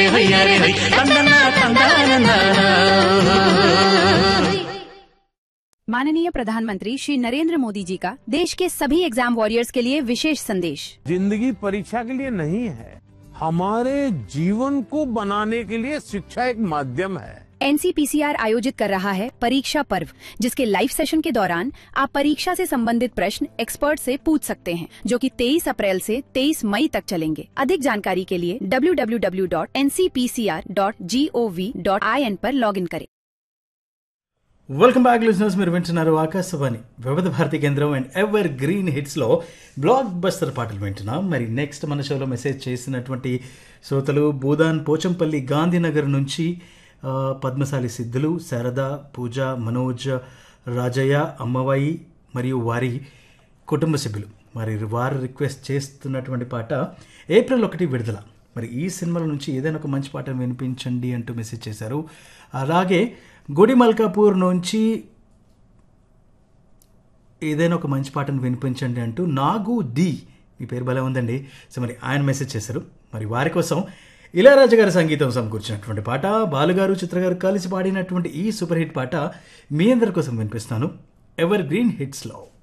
హొయ్యారే హొయ్ తందనా తందాననా. माननीय प्रधानमंत्री श्री नरेंद्र मोदी जी का देश के सभी एग्जाम वॉरियर्स के लिए विशेष संदेश। जिंदगी परीक्षा के लिए नहीं है, हमारे जीवन को बनाने के लिए शिक्षा एक माध्यम है। NCPCR आयोजित कर रहा है परीक्षा पर्व, जिसके लाइव सेशन के दौरान आप परीक्षा से संबंधित प्रश्न एक्सपर्ट से पूछ सकते हैं, जो कि 23 अप्रैल से 23 मई तक चलेंगे। अधिक जानकारी के लिए www.ncpcr.gov.in पर लॉगिन करें। వెల్కమ్ బ్యాక్ లిజనర్స్, మీరు వింటున్నారు ఆకాశవాణి వివిధ భారతి కేంద్రం and ever green హిట్స్లో block buster పాటలు వింటున్నాం. మరి నెక్స్ట్ మన షోలో మెసేజ్ చేసినటువంటి శ్రోతలు భూదాన్ పోచంపల్లి గాంధీనగర్ నుంచి పద్మశాలి సిద్ధులు, శారద, పూజ, మనోజ్, రాజయ్య, అమ్మవాయి మరియు వారి కుటుంబ సభ్యులు. మరి వారు రిక్వెస్ట్ చేస్తున్నటువంటి పాట ఏప్రిల్ 1 విడుదల. మరి ఈ సినిమాల నుంచి ఏదైనా ఒక మంచి పాటను వినిపించండి అంటూ మెసేజ్ చేశారు. అలాగే గుడి మల్కాపూర్ నుంచి ఏదైనా ఒక మంచి పాటను వినిపించండి అంటూ నాగు డి, మీ పేరు భలే ఉందండి. సో మరి ఆయన మెసేజ్ చేశారు. మరి వారి కోసం ఇళయరాజా గారి సంగీతం సమకూర్చినటువంటి పాట, బాలుగారు, చిత్రగారు కలిసి పాడినటువంటి ఈ సూపర్ హిట్ పాట మీ అందరి కోసం వినిపిస్తాను ఎవర్ గ్రీన్ హిట్స్లో.